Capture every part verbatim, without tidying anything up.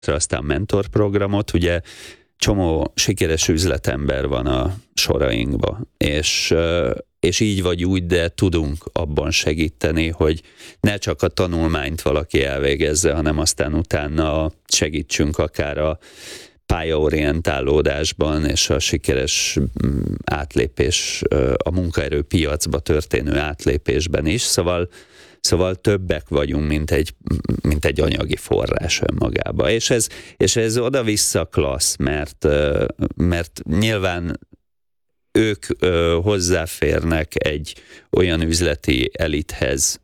aztán mentorprogramot, ugye csomó sikeres üzletember van a sorainkban, és, és így vagy úgy, de tudunk abban segíteni, hogy ne csak a tanulmányt valaki elvégezze, hanem aztán utána segítsünk akár a pályaorientálódásban és a sikeres átlépés, a munkaerőpiacba történő átlépésben is, szóval Szóval többek vagyunk, mint egy, mint egy anyagi forrás önmagában. És ez, és ez oda-vissza klassz, mert, mert nyilván ők hozzáférnek egy olyan üzleti elithez,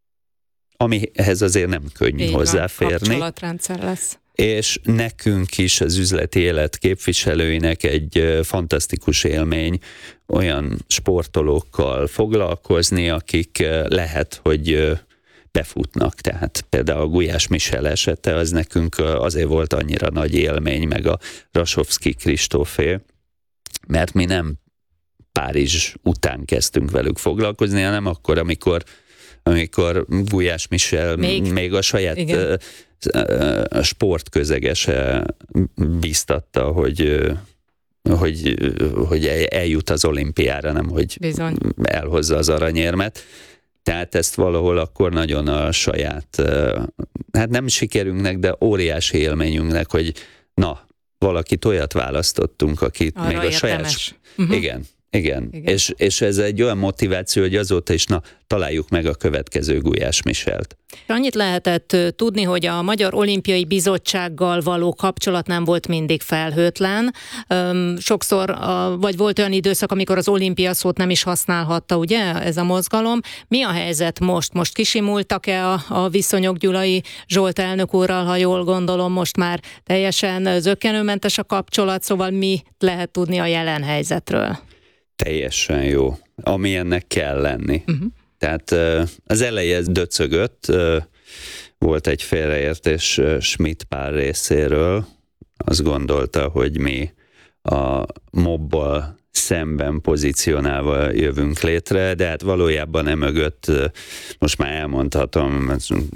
amihez azért nem könnyű Így hozzáférni. Van, kapcsolatrendszer lesz. És nekünk is, az üzleti élet képviselőinek egy fantasztikus élmény olyan sportolókkal foglalkozni, akik lehet, hogy befutnak. Tehát például a Gulyás Michel esete, az nekünk azért volt annyira nagy élmény, meg a Rasovszky Kristófé, mert mi nem Párizs után kezdtünk velük foglalkozni, hanem akkor, amikor, amikor Gulyás Michel még, még a saját... Igen. A sportközegese bíztatta, hogy, hogy, hogy eljut az olimpiára, nem hogy Bizony. elhozza az aranyérmet. Tehát ezt valahol akkor nagyon a saját, hát nem sikerünknek, de óriási élményünknek, hogy na, valakit olyat választottunk, akit arra még a saját... Uh-huh. Igen. Igen, Igen. És, és ez egy olyan motiváció, hogy azóta is, na, találjuk meg a következő Gulyás Michelt. Annyit lehetett tudni, hogy a Magyar Olimpiai Bizottsággal való kapcsolat nem volt mindig felhőtlen. Sokszor, vagy volt olyan időszak, amikor az olimpia szót nem is használhatta, ugye, ez a mozgalom. Mi a helyzet most? Most kisimultak-e a, a viszonyok Gyulai Zsolt elnök úrral, ha jól gondolom, most már teljesen zökkenőmentes a kapcsolat, szóval mi lehet tudni a jelen helyzetről? Teljesen jó, ami ennek kell lenni. Uh-huh. Tehát az eleje ez döcögött, volt egy félreértés Schmidt Pál részéről, azt gondolta, hogy mi a mobbal szemben pozícionálva jövünk létre, de hát valójában emögött, most már elmondhatom,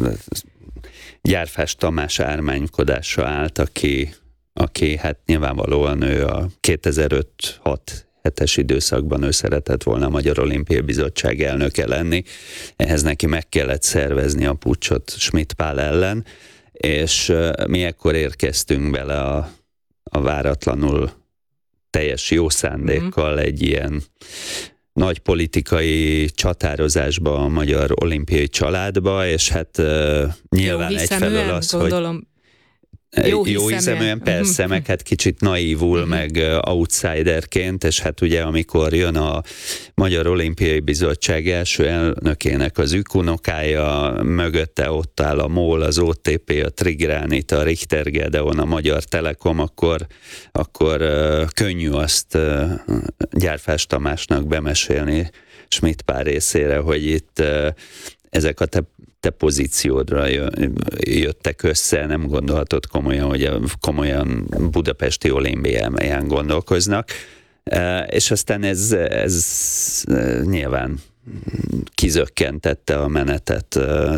Gyárfás Tamás ármánykodása állt, aki, aki hát nyilvánvalóan ő a kétezer-öt hat hetes időszakban ő szeretett volna a Magyar Olimpiai Bizottság elnöke lenni. Ehhez neki meg kellett szervezni a puccsot Schmidt Pál ellen, és mi ekkor érkeztünk bele a, a váratlanul teljes jó szándékkal egy ilyen nagy politikai csatározásba a Magyar Olimpiai családba, és hát uh, nyilván jó egyfelől az, gondolom. hogy Jó, jó hiszeműen, persze, meg hát kicsit naívul, uh-huh. meg outsiderként, és hát ugye amikor jön a Magyar Olimpiai Bizottság első elnökének az ükunokája, mögötte ott áll a MOL, az o té pé, a Trigranit, a Richter Gedeon, a Magyar Telekom, akkor, akkor uh, könnyű azt uh, Gyárfás Tamásnak bemesélni Schmidt Pál részére, hogy itt uh, ezek a te te pozíciódra jöttek össze, nem gondolhatod komolyan, hogy komolyan budapesti olimpián gondolkoznak, és aztán ez, ez nyilván kizökkentette a menetet.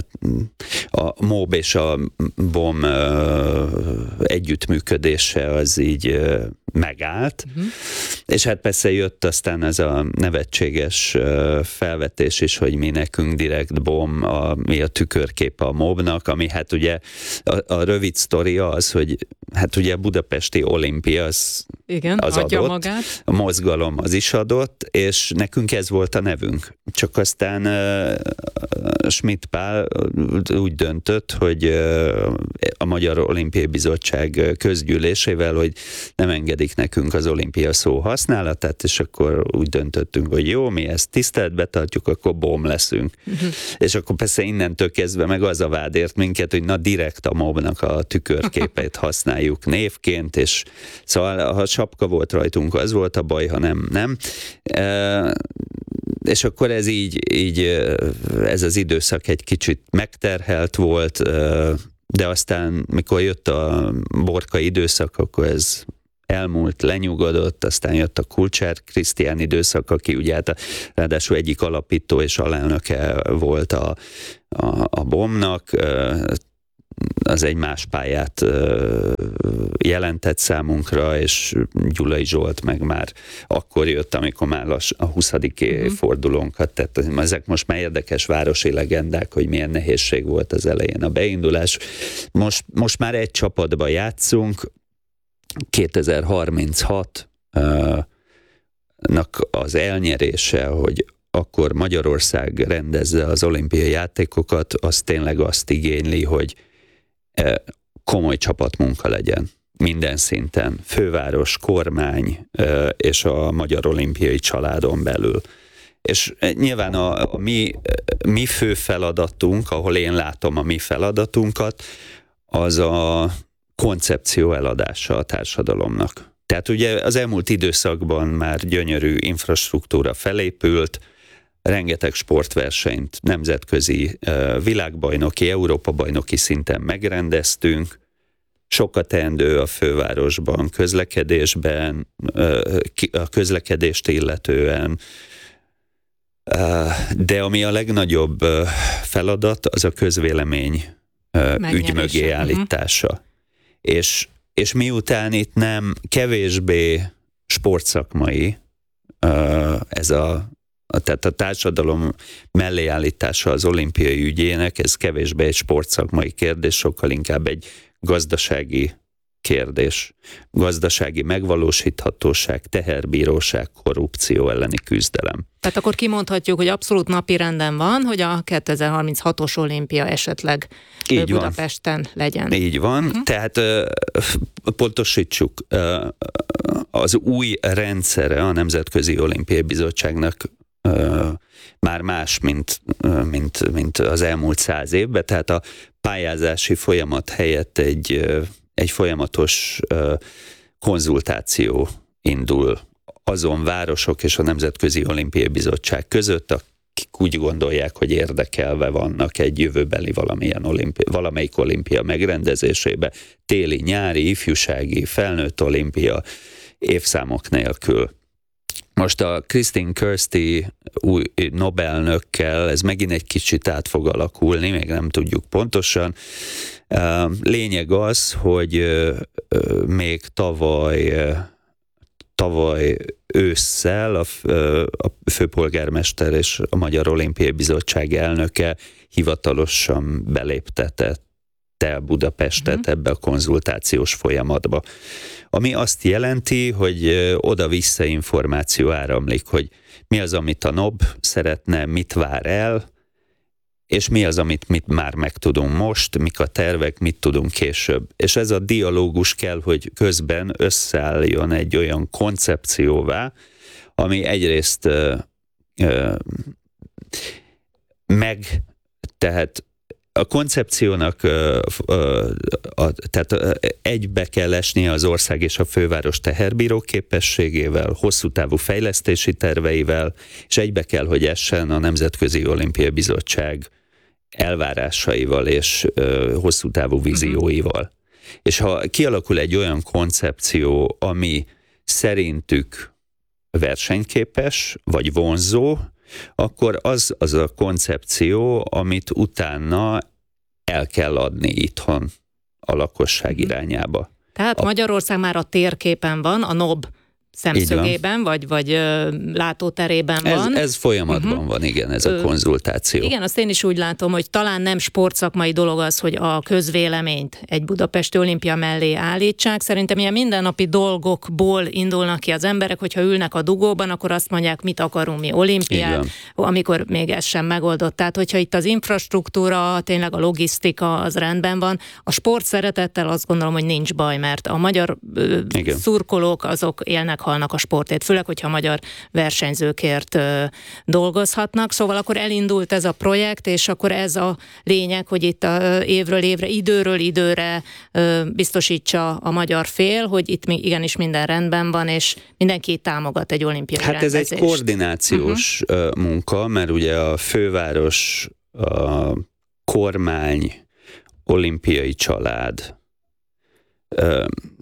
A MOB és a BOM együttműködése az így megállt, uh-huh. és hát persze jött aztán ez a nevetséges felvetés is, hogy mi nekünk direkt BOM, a, mi a tükörkép a MOB-nak, ami hát ugye a, a rövid sztoria az, hogy hát ugye a budapesti olimpia az, Igen, az adott, magát. A mozgalom az is adott, és nekünk ez volt a nevünk. Csak aztán uh, Schmidt Pál úgy döntött, hogy uh, a Magyar Olimpiai Bizottság közgyűlésével, hogy nem engedik nekünk az olimpia szó használatát, és akkor úgy döntöttünk, hogy jó, mi ezt tiszteletbe tartjuk, akkor BOM leszünk. Uh-huh. És akkor persze innentől kezdve meg az a vád ért minket, hogy na direkt a MOB-nak a tükörképét használjuk névként, és szóval ha sapka volt rajtunk, az volt a baj, ha nem, nem. Uh, és akkor ez így, így, ez az időszak egy kicsit megterhelt volt, de aztán, mikor jött a Borka időszak, akkor ez elmúlt, lenyugodott, aztán jött a Kulcsár Krisztián időszak, aki ugye hát a, ráadásul egyik alapító és alelnöke volt a, a, a BOM-nak, az egy más pályát jelentett számunkra, és Gyulai Zsolt meg már akkor jött, amikor már a huszadik uh-huh. fordulónkat, tehát ezek most már érdekes városi legendák, hogy milyen nehézség volt az elején a beindulás. Most, most már egy csapatba játszunk, kétezer-harminchatnak az elnyerése, hogy akkor Magyarország rendezze az olimpiai játékokat, az tényleg azt igényli, hogy komoly csapatmunka legyen minden szinten, főváros, kormány és a magyar olimpiai családon belül. És nyilván a, a mi, mi fő feladatunk, ahol én látom a mi feladatunkat, az a koncepció eladása a társadalomnak. Tehát ugye az elmúlt időszakban már gyönyörű infrastruktúra felépült, rengeteg sportversenyt nemzetközi, világbajnoki, Európa-bajnoki szinten megrendeztünk, sokat teendő a fővárosban, közlekedésben, a közlekedést illetően, de ami a legnagyobb feladat, az a közvélemény ügy mögé állítása. Uh-huh. És, és miután itt nem kevésbé sportszakmai ez a tehát a társadalom melléállítása az olimpiai ügyének, ez kevésbé egy sportszakmai kérdés, sokkal inkább egy gazdasági kérdés. Gazdasági megvalósíthatóság, teherbíróság, korrupció elleni küzdelem. Tehát akkor kimondhatjuk, hogy abszolút napi renden van, hogy a kétezer-harminchatos olimpia esetleg Így Budapesten van. legyen. Így van, uh-huh. tehát pontosítsuk, az új rendszere a Nemzetközi Olimpiai Bizottságnak már más, mint, mint, mint az elmúlt száz évben, tehát a pályázási folyamat helyett egy, egy folyamatos konzultáció indul azon városok és a Nemzetközi Olimpiai Bizottság között, akik úgy gondolják, hogy érdekelve vannak egy jövőbeli valamilyen olimpia, valamelyik olimpia megrendezésébe, téli, nyári, ifjúsági, felnőtt olimpia évszámok nélkül. Most a Christine Kirsty új Nobel-nőkkel ez megint egy kicsit át fog alakulni, még nem tudjuk pontosan. Lényeg az, hogy még tavaly, tavaly ősszel a, a főpolgármester és a Magyar Olimpiai Bizottság elnöke hivatalosan beléptetett el Budapestet uh-huh. ebbe a konzultációs folyamatba. Ami azt jelenti, hogy oda-vissza információ áramlik, hogy mi az, amit a NOB szeretne, mit vár el, és mi az, amit mit már megtudunk most, mik a tervek, mit tudunk később. És ez a dialógus kell, hogy közben összeálljon egy olyan koncepcióvá, ami egyrészt ö, ö, meg, tehát a koncepciónak ö, ö, a, tehát ö, egybe kell esnie az ország és a főváros teherbíró képességével, hosszú távú fejlesztési terveivel, és egybe kell, hogy essen a Nemzetközi Olimpiai Bizottság elvárásaival és ö, hosszú távú vízióival. Uh-huh. És ha kialakul egy olyan koncepció, ami szerintük versenyképes, vagy vonzó, akkor az az a koncepció, amit utána el kell adni itthon a lakosság irányába. Tehát a... Magyarország már a térképen van, a NOB szemszögében, vagy, vagy ö, látóterében van. Ez, ez folyamatban uh-huh. van, igen, ez a konzultáció. Igen, azt én is úgy látom, hogy talán nem sportszakmai dolog az, hogy a közvéleményt egy budapesti olimpia mellé állítsák. Szerintem ilyen mindennapi dolgokból indulnak ki az emberek, hogyha ülnek a dugóban, akkor azt mondják, mit akarunk mi olimpiát, amikor még ez sem megoldott. Tehát, hogyha itt az infrastruktúra, tényleg a logisztika, az rendben van. A sport szeretettel azt gondolom, hogy nincs baj, mert a magyar ö, szurkolók azok élnek, halnak a sportért, főleg, hogyha magyar versenyzőkért ö, dolgozhatnak. Szóval akkor elindult ez a projekt, és akkor ez a lényeg, hogy itt a, évről évre, időről időre ö, biztosítsa a magyar fél, hogy itt még igenis minden rendben van, és mindenki támogat egy olimpiai Hát rendezést. ez egy koordinációs uh-huh. munka, mert ugye a főváros, a kormány, olimpiai család, ö,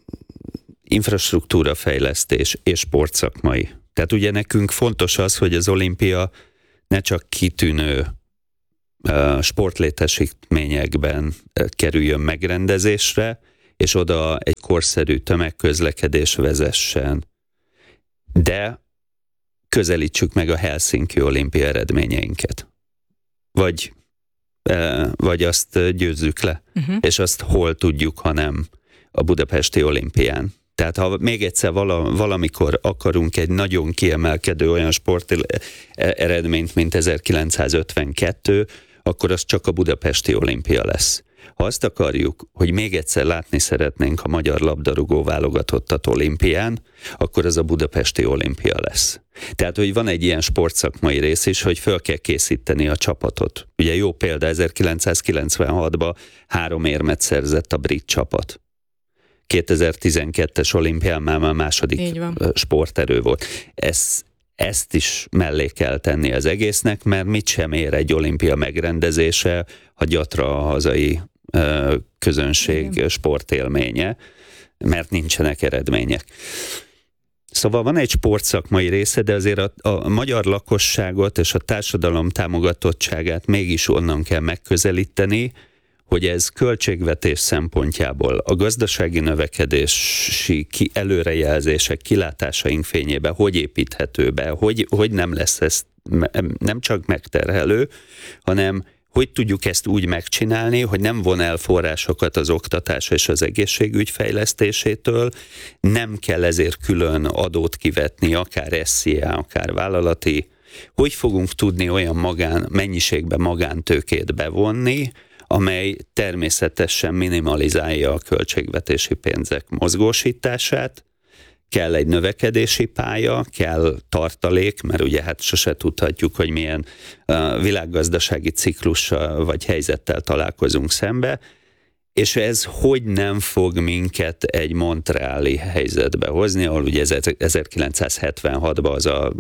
infrastruktúrafejlesztés és sportszakmai. Tehát ugye nekünk fontos az, hogy az olimpia ne csak kitűnő sportlétesítményekben kerüljön megrendezésre, és oda egy korszerű tömegközlekedés vezessen. De közelítsük meg a Helsinki olimpia eredményeinket. Vagy, vagy azt győzzük le, uh-huh. és azt hol tudjuk, ha nem a budapesti olimpián. Tehát ha még egyszer vala, valamikor akarunk egy nagyon kiemelkedő olyan sport eredményt, mint ezerkilencszázötvenkettő, akkor az csak a budapesti olimpia lesz. Ha azt akarjuk, hogy még egyszer látni szeretnénk a magyar labdarúgó válogatottat olimpián, akkor az a budapesti olimpia lesz. Tehát, hogy van egy ilyen sportszakmai rész is, hogy föl kell készíteni a csapatot. Ugye jó példa, ezerkilencszázkilencvenhatban három érmet szerzett a brit csapat. kétezer-tizenkettes olimpián már a második sporterő volt. Ez, ezt is mellé kell tenni az egésznek, mert mit sem ér egy olimpia megrendezése, ha gyatra a hazai ö, közönség Igen. sportélménye, mert nincsenek eredmények. Szóval van egy sportszakmai része, de azért a, a magyar lakosságot és a társadalom támogatottságát mégis onnan kell megközelíteni, hogy ez költségvetés szempontjából a gazdasági növekedési ki előrejelzések, kilátásaink fényében hogy építhető be, hogy, hogy nem lesz ez nem csak megterhelő, hanem hogy tudjuk ezt úgy megcsinálni, hogy nem von el forrásokat az oktatás és az egészségügy fejlesztésétől, nem kell ezért külön adót kivetni, akár es zé á, akár vállalati, hogy fogunk tudni olyan magán, mennyiségben magántőkét bevonni, amely természetesen minimalizálja a költségvetési pénzek mozgósítását, kell egy növekedési pálya, kell tartalék, mert ugye hát sose tudhatjuk, hogy milyen uh, világgazdasági ciklussal vagy helyzettel találkozunk szembe, és ez hogy nem fog minket egy montreali helyzetbe hozni, ahol ugye ezerkilencszázhetvenhatban az a,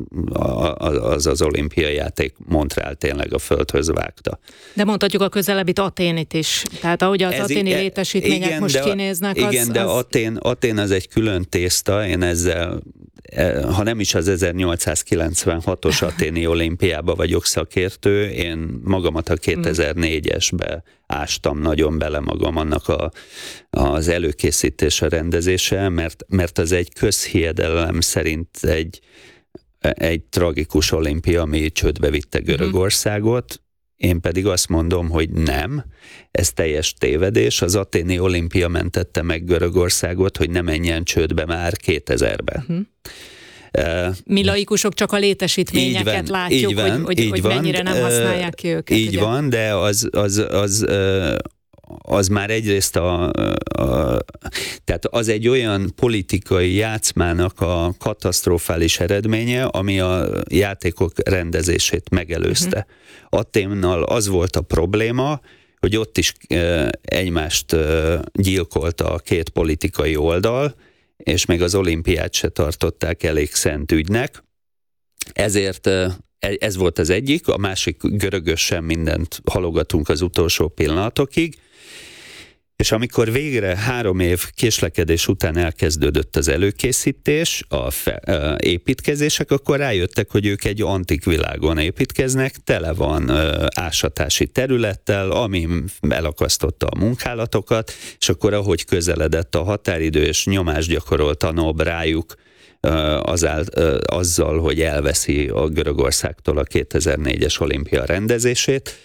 az, az olimpiai játék Montreal tényleg a földhöz vágta. De mondhatjuk a közelebbi Aténit is. Tehát ahogy az ez aténi igen, létesítmények igen, most kinéznek, az... Igen, de az... Atén, Atén az egy külön tészta, én ezzel, ha nem is az ezernyolcszázkilencvenhatos aténi olimpiába vagyok szakértő, én magamat a kétezer-négyesbe ástam nagyon bele magam annak a, az előkészítése, rendezése, mert, mert az egy közhiedelem szerint egy, egy tragikus olimpia, ami csődbe vitte Görögországot. Én pedig azt mondom, hogy nem, ez teljes tévedés. Az aténi olimpia mentette meg Görögországot, hogy ne menjen csődbe már kétezerben. Uh-huh. Uh, Mi laikusok csak a létesítményeket van, látjuk, van, hogy, hogy, hogy mennyire nem használják ki őket. Így ugye? Van, de az, az, az, az már egyrészt a, a, tehát az egy olyan politikai játszmának a katasztrofális eredménye, ami a játékok rendezését megelőzte. Uh-huh. Aténnal az volt a probléma, hogy ott is egymást gyilkolta a két politikai oldal, és még az olimpiát se tartották elég szent ügynek. Ezért ez volt az egyik, a másik görögösen mindent halogatunk az utolsó pillanatokig, és amikor végre három év késlekedés után elkezdődött az előkészítés, a fe, ö, építkezések, akkor rájöttek, hogy ők egy antik világon építkeznek, tele van ö, ásatási területtel, ami elakasztotta a munkálatokat, és akkor ahogy közeledett a határidő, és nyomást gyakorolt a NOB rájuk, Azáll, azzal, hogy elveszi a Görögországtól a kétezer-négyes olimpia rendezését,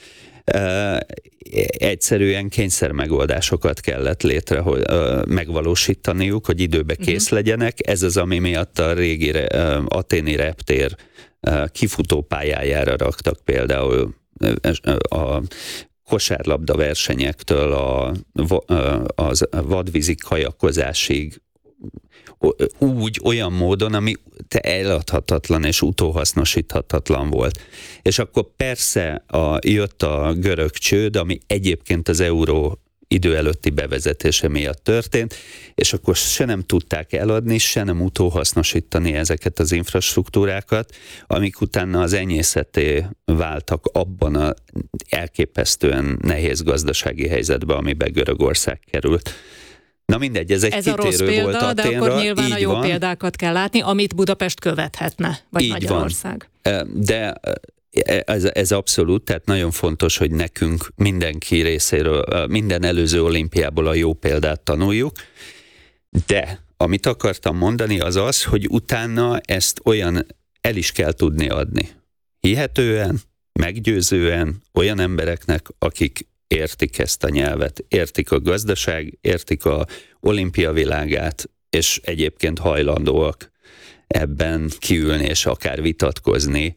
egyszerűen kényszermegoldásokat kellett létre, hogy megvalósítaniuk, hogy időbe kész legyenek. Ez az, ami miatt a régi aténi reptér kifutópályájára raktak például a kosárlabda versenyektől a, az vadvízi kajakozásig, úgy, olyan módon, ami te eladhatatlan és utóhasznosíthatatlan volt. És akkor persze a, jött a görög csőd, ami egyébként az euró idő előtti bevezetése miatt történt, és akkor se nem tudták eladni, se nem utóhasznosítani ezeket az infrastruktúrákat, amik utána az enyészetté váltak abban a elképesztően nehéz gazdasági helyzetben, amiben Görögország került. Na mindegy, ez egy ez kitérő a rossz példa, volt Aténra. De akkor nyilván a jó van. Példákat kell látni, amit Budapest követhetne, vagy így Magyarország. Van. De Ez, ez abszolút, tehát nagyon fontos, hogy nekünk mindenki részéről, minden előző olimpiából a jó példát tanuljuk, de amit akartam mondani az az, hogy utána ezt olyan el is kell tudni adni. Hihetően, meggyőzően olyan embereknek, akik értik ezt a nyelvet, értik a gazdaság, értik a olimpia világát, és egyébként hajlandóak ebben kiülni és akár vitatkozni.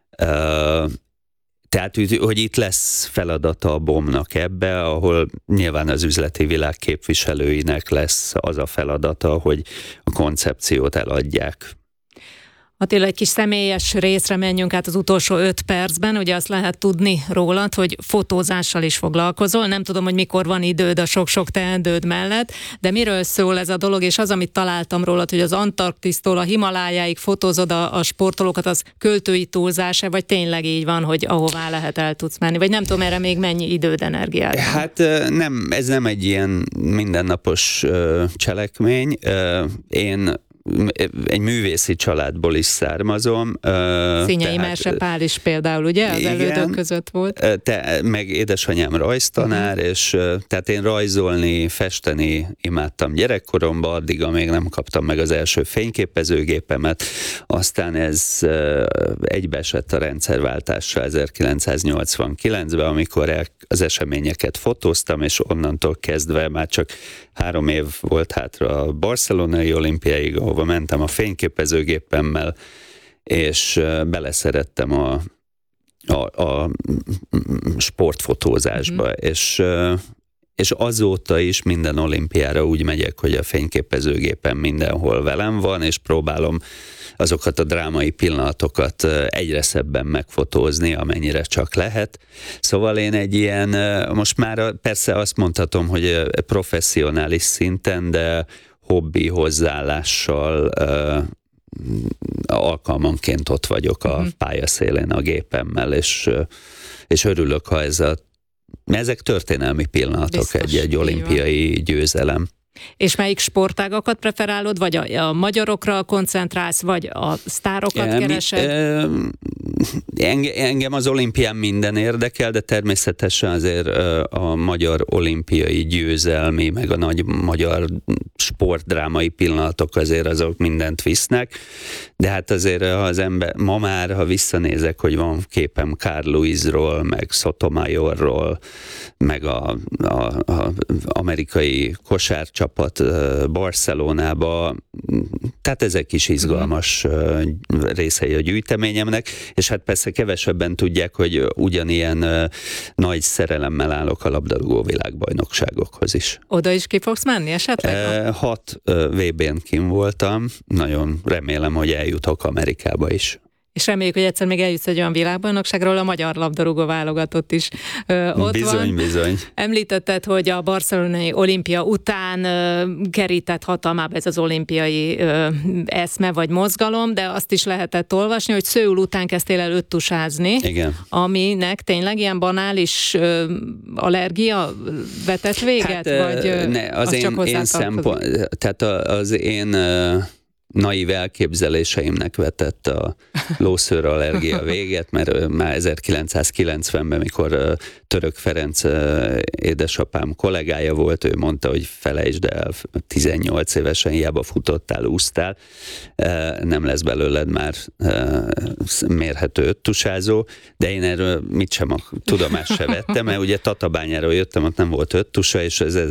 Tehát, hogy itt lesz feladata a BOM-nak ebbe, ahol nyilván az üzleti világ képviselőinek lesz az a feladata, hogy a koncepciót eladják. Attila, egy kis személyes részre menjünk át az utolsó öt percben. Ugye azt lehet tudni rólad, hogy fotózással is foglalkozol. Nem tudom, hogy mikor van időd a sok-sok teendőd mellett, de miről szól ez a dolog, és az, amit találtam rólad, hogy az Antarktisztól a Himalájáig fotózod a, a sportolókat, az költői túlzás-e, vagy tényleg így van, hogy ahová lehet el tudsz menni? Vagy nem tudom, erre még mennyi időd, energiád? Hát nem, ez nem egy ilyen mindennapos cselekmény. Én egy művészi családból is származom. Színyei Merse Pál is például, ugye? Az igen, elődök között volt. Te, meg édesanyám rajztanár, uh-huh. és tehát én rajzolni, festeni imádtam gyerekkoromban, addig, amíg nem kaptam meg az első fényképezőgépemet. Aztán ez egybeesett a rendszerváltással ezerkilencszáznyolcvankilencben, amikor az eseményeket fotóztam, és onnantól kezdve már csak három év volt hátra a barcelonai olimpiáig, ahova mentem a fényképezőgépemmel, és beleszerettem a, a, a sportfotózásba, mm-hmm. és, és azóta is minden olimpiára úgy megyek, hogy a fényképezőgépem mindenhol velem van, és próbálom azokat a drámai pillanatokat egyre szebben megfotózni, amennyire csak lehet. Szóval én egy ilyen, most már persze azt mondhatom, hogy professzionális szinten, de hobbi hozzáállással uh, alkalmanként ott vagyok a pályaszélén a gépemmel, és, és örülök, ha ez a, ezek történelmi pillanatok, egy, egy olimpiai győzelem. És melyik sportágakat preferálod, vagy a, a magyarokra koncentrálsz, vagy a sztárokat e, keresed? Mi, e, engem az olimpián minden érdekel, de természetesen azért a magyar olimpiai győzelmi, meg a nagy magyar sportdrámai pillanatok azért azok mindent visznek, de hát azért az ember, ma már, ha visszanézek, hogy van képem Carl Lewisról, meg Sotomayorról, meg a, a, a amerikai kosárcsapat Barcelonába, tehát ezek is izgalmas részei a gyűjteményemnek, és hát persze kevesebben tudják, hogy ugyanilyen nagy szerelemmel állok a labdarúgó világbajnokságokhoz is. Oda is ki fogsz menni esetleg? Hat vé bén kim voltam, nagyon remélem, hogy eljutok Amerikába is. És reméljük, hogy egyszer még eljutsz egy olyan világbajnokságról, a magyar labdarúgó válogatott is ö, ott bizony, van. Bizony, Említetted, hogy a barcelonai olimpia után ö, kerített hatalmába ez az olimpiai ö, eszme vagy mozgalom, de azt is lehetett olvasni, hogy Szöul után kezdtél el öttusázni, igen. Aminek tényleg ilyen banális ö, allergia vetett véget? Hát, vagy ö, ne, az, az én, csak én szempont, tehát az én naív elképzeléseimnek vetett a lószőrallergia véget, mert már ezerkilencszázkilencvenben, mikor Török Ferenc édesapám kollégája volt, ő mondta, hogy felejtsd el, tizennyolc évesen hiába futottál, úsztál, nem lesz belőled már mérhető öttusázó, de én erről mit sem a tudomást se vettem, mert ugye Tatabányáról jöttem, ott nem volt öttusa, és ez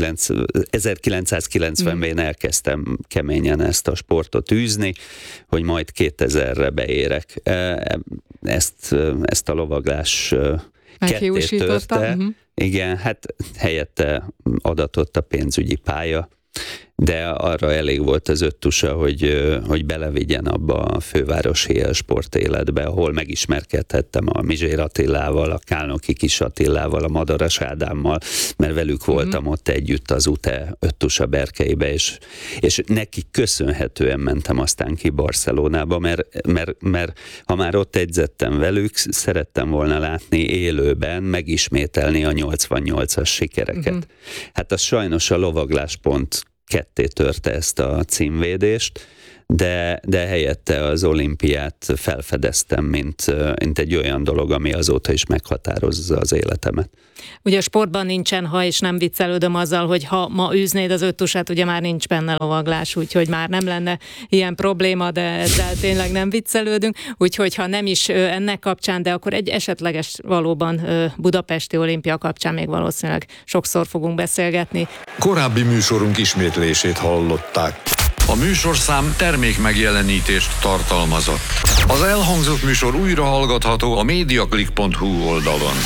ezerkilencszázkilencvenben én elkezdtem keményen ezt a sportot űzni, hogy majd kétezerre beérek. Ezt, ezt a lovaglás ketté törte. Uh-huh. Igen, hát helyette adatott a pénzügyi pálya, de arra elég volt az öttusa, hogy, hogy belevigyen abba a fővárosi sportéletbe, ahol megismerkedhettem a Mizsér Attilával, a Kálnoki Kis Attilával, a Madaras Ádámmal, mert velük voltam mm-hmm. ott együtt az u té e öttusa berkeibe, és, és nekik köszönhetően mentem aztán ki Barcelonába, mert, mert, mert ha már ott edzettem velük, szerettem volna látni élőben, megismételni a nyolcvannyolcas sikereket. Mm-hmm. Hát az sajnos a lovaglás pont ketté törte ezt a címvédést, de, de helyette az olimpiát felfedeztem, mint, mint egy olyan dolog, ami azóta is meghatározza az életemet. Ugye a sportban nincsen ha, és nem viccelődöm azzal, hogy ha ma űznéd az öttusát, ugye már nincs benne lovaglás, úgyhogy már nem lenne ilyen probléma, de ezzel tényleg nem viccelődünk. Úgyhogy ha nem is ennek kapcsán, de akkor egy esetleges valóban budapesti olimpia kapcsán még valószínűleg sokszor fogunk beszélgetni. Korábbi műsorunk ismétlését hallották. A műsorszám termék megjelenítést tartalmazott. Az elhangzott műsor újra hallgatható a mediaclick pont hu oldalon.